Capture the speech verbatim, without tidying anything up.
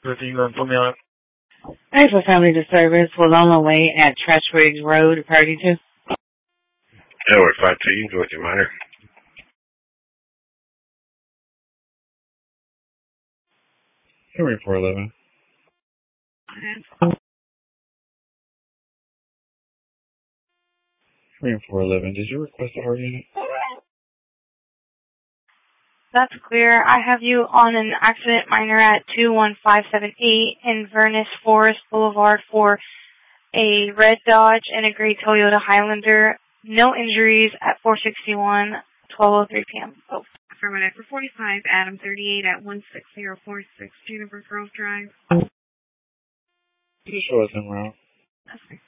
What are you going to put me on? Thanks for coming to service. We're on the way at Treshwiggs Road, Party two. Airway five two, you can go with your minor. Airway four eleven. Airway four eleven, did you request a hard unit? That's clear. I have you on an accident minor at two one five seven eight in Venice Forest Boulevard for a red Dodge and a gray Toyota Highlander. No injuries at four sixty-one, twelve oh three p.m. Oh. Affirmative. For forty-five, Adam thirty-eight at one six zero four six Juniper Grove Drive. Can you show us en route? That's